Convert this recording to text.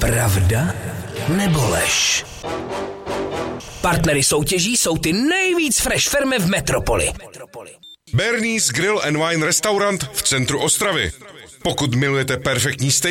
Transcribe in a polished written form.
Pravda nebo lež? Partnery soutěží jsou ty nejvíc fresh firmy v metropoli. Bernie's Grill and Wine Restaurant v centru Ostravy. Pokud milujete perfektní steak,